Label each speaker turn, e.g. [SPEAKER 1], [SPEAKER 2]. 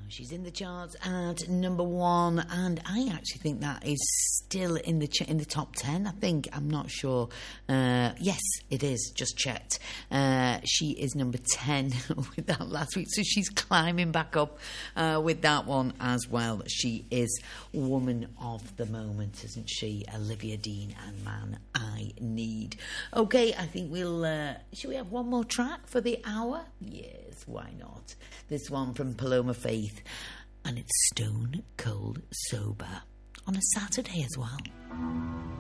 [SPEAKER 1] She's in the charts at number 1, and I actually think that is still in the top 10. I think, I'm not sure. Yes, it is. Just checked. She is number 10 with that last week, so she's climbing back up with that one as well. She is woman of the moment, isn't she? Olivia Dean and Man I Need. Okay, I think we'll. Should we have one more track for the hour? Yes, why not? This one from Paloma Faith, and it's Stone Cold Sober on a Saturday as well.